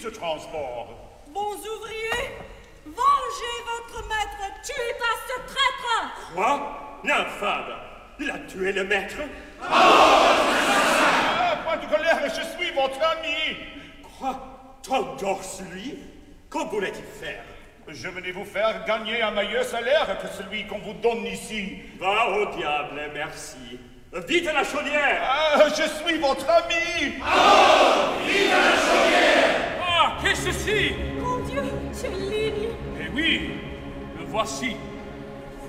ce transport. Bons ouvriers, vengez votre maître, tuez à ce traître! Quoi? L'infâme! Il a tué le maître? Ah, point de colère, je suis votre ami. Quoi? T'endors lui? Qu'en voulait-il faire? Je venais vous faire gagner un meilleur salaire que celui qu'on vous donne ici. Va au diable, merci. Vite à la chaudière! Ah, je suis votre ami. Vite à la chaudière! Ah, qu'est-ce que c'est? Mon Dieu, c'est Ligne! Eh oui, le voici.